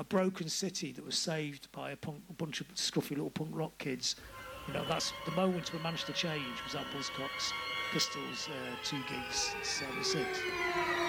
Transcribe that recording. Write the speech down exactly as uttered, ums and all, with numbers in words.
a broken city that was saved by a, punk, a bunch of scruffy little punk rock kids. You know, that's the moment we managed to change was that Buzzcocks Pistols uh, two gigs, seventy-six.